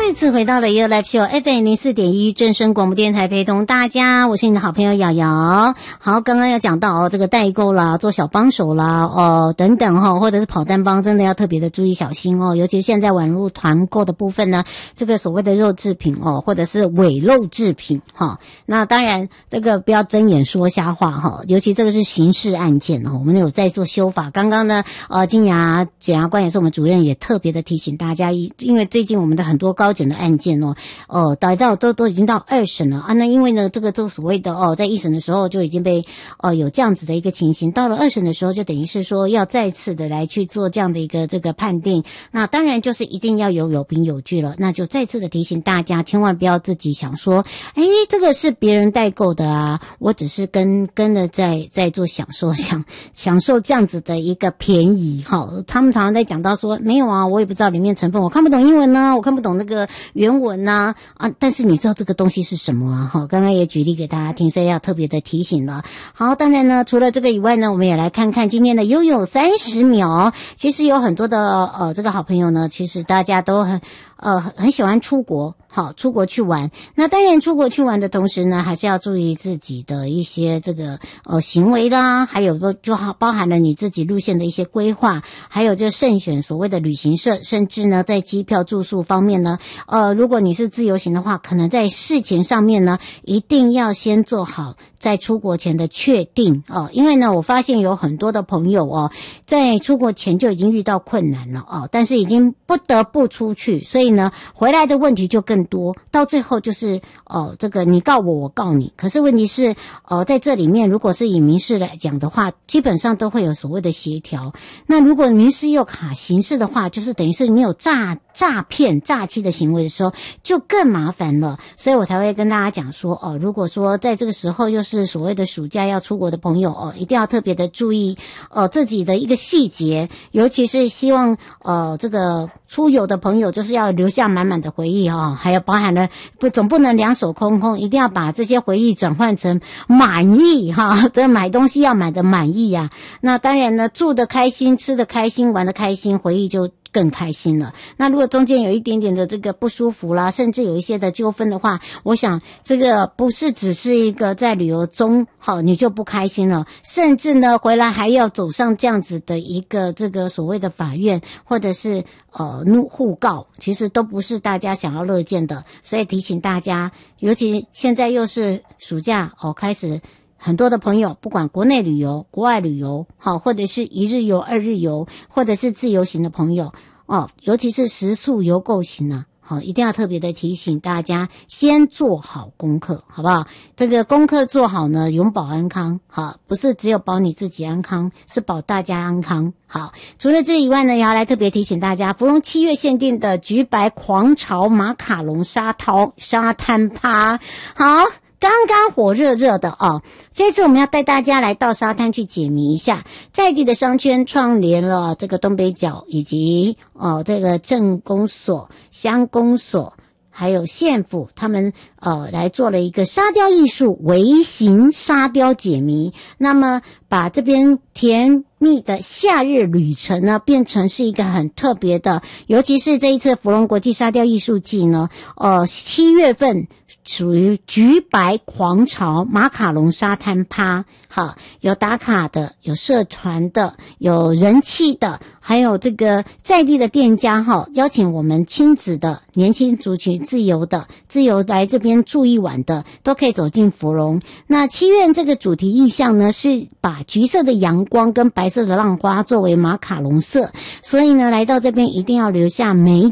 再次回到了 You Live Show FM04.1 正声广播电台，陪同大家，我是你的好朋友瑶瑶。好，刚刚有讲到这个代购啦，做小帮手啦，等等或者是跑单帮，真的要特别的注意小心哦。尤其是现在网络团购的部分呢，这个所谓的肉制品或者是伪肉制品那当然这个不要睁眼说瞎话尤其这个是刑事案件我们有在做修法。刚刚呢检察官也是我们主任也特别的提醒大家，因为最近我们的很多高检的案件都已经到2审了那因为呢这个就所谓的在1审的时候就已经被有这样子的一个情形，到了2审的时候就等于是说要再次的来去做这样的一个这个判定，那当然就是一定要有凭有据了。那就再次的提醒大家，千万不要自己想说这个是别人代购的啊，我只是跟着在做享受这样子的一个便宜他们常常在讲到说没有啊，我也不知道里面成分，我看不懂英文呢，我看不懂那个原文啊，但是你知道这个东西是什么啊刚刚也举例给大家听，所以要特别的提醒了。好，当然呢除了这个以外呢，我们也来看看今天的悠悠30秒。其实有很多的这个好朋友呢，其实大家都很喜欢出国去玩。那当然出国去玩的同时呢，还是要注意自己的一些这个行为啦，还有就包含了你自己路线的一些规划，还有就慎选所谓的旅行社，甚至呢在机票住宿方面呢如果你是自由行的话，可能在事前上面呢一定要先做好在出国前的确定因为呢我发现有很多的朋友在出国前就已经遇到困难了但是已经不得不出去，所以呢回来的问题就更多，到最后就是这个你告我告你。可是问题是在这里面如果是以民事来讲的话，基本上都会有所谓的协调。那如果民事又卡刑事的话，就是等于是你有诈骗诈欺的行为的时候就更麻烦了。所以我才会跟大家讲说如果说在这个时候又是所谓的暑假要出国的朋友一定要特别的注意自己的一个细节，尤其是希望这个出游的朋友就是要留下满满的回忆还有包含了总不能两手空空，一定要把这些回忆转换成满意这买东西要买的满意啊。那当然呢住得开心，吃得开心，玩得开心，回忆就更开心了。那如果中间有一点点的这个不舒服啦，甚至有一些的纠纷的话，我想这个不是只是一个在旅游中你就不开心了，甚至呢回来还要走上这样子的一个这个所谓的法院或者是互告，其实都不是大家想要乐见的。所以提醒大家，尤其现在又是暑假开始很多的朋友不管国内旅游国外旅游或者是1日游2日游或者是自由行的朋友尤其是食宿游购行一定要特别的提醒大家先做好功课，好不好？这个功课做好呢，永保安康不是只有保你自己安康，是保大家安康。好，除了这以外呢，也要来特别提醒大家，芙蓉7月限定的橘白狂潮马卡龙沙滩趴，好，刚刚火热热的这次我们要带大家来到沙滩去解谜一下，在地的商圈串联了这个东北角以及这个镇公所、乡公所还有县府，他们来做了一个沙雕艺术微型沙雕解谜，那么把这边甜蜜的夏日旅程呢变成是一个很特别的，尤其是这一次芙蓉国际沙雕艺术季呢7月份属于橘白狂潮马卡龙沙滩趴，好，有打卡的，有社团的，有人气的，还有这个在地的店家邀请我们亲子的年轻族群自由来这边住一晚的都可以走进芙蓉。那7月这个主题意象呢是把橘色的阳光跟白色的浪花作为马卡龙色，所以呢来到这边一定要留下美